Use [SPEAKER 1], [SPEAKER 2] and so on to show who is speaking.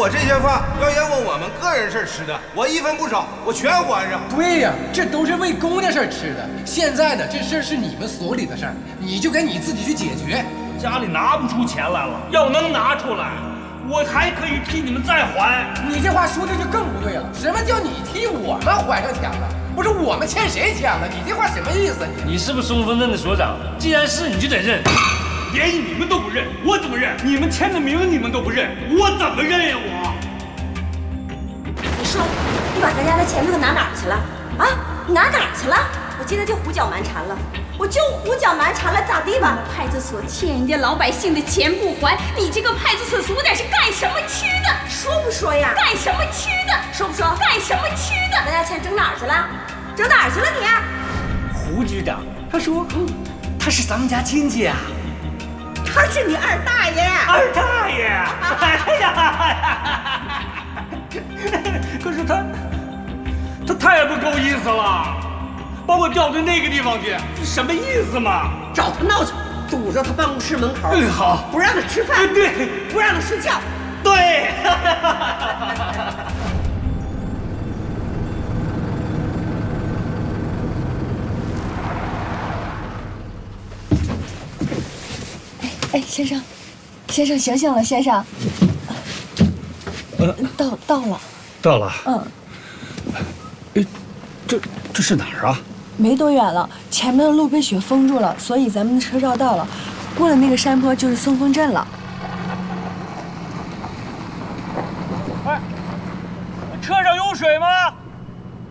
[SPEAKER 1] 我这些饭要延误我们个人事吃的，我一分不少，我全还上。
[SPEAKER 2] 对呀，这都是为公家事吃的。现在呢，这事儿是你们所里的事儿，你就该你自己去解决。
[SPEAKER 3] 家里拿不出钱来了，要能拿出来，我还可以替你们再还。
[SPEAKER 2] 你这话说的就更不对了。什么叫你替我们还上钱了？不是我们欠谁钱了？你这话什么意思？
[SPEAKER 3] 你是不是松风镇的所长？既然是，你就得认。连你们都不认，我怎么认？你们签的名你们都不认，我怎么认呀？我。
[SPEAKER 4] 你说，你把咱家的钱都拿哪儿去了？啊，你拿哪儿去了？我今天就胡搅蛮缠了，咋地吧？
[SPEAKER 5] 派出所欠人家老百姓的钱不还，你这个派出所所长是干什么吃的？
[SPEAKER 4] 说不说呀？
[SPEAKER 5] 干什么吃的？
[SPEAKER 4] 说不说？
[SPEAKER 5] 干什么吃的？
[SPEAKER 4] 咱家钱整哪儿去了？整哪儿去了你？
[SPEAKER 6] 胡局长，他说，他是咱们家亲戚啊。
[SPEAKER 4] 他是你二大爷。
[SPEAKER 3] 二大爷，哎呀，可是他太不够意思了，把我调到那个地方去，什么意思嘛？
[SPEAKER 4] 找他闹去，堵着他办公室门口。
[SPEAKER 3] 好，
[SPEAKER 4] 不让他吃饭。
[SPEAKER 3] 对，
[SPEAKER 4] 不让他睡觉。
[SPEAKER 3] 对。
[SPEAKER 7] 哎，先生，醒醒了，先生。
[SPEAKER 8] 到了。哎，这是哪儿啊？
[SPEAKER 7] 没多远了，前面的路被雪封住了，所以咱们的车绕道了。过了那个山坡就是松风镇了。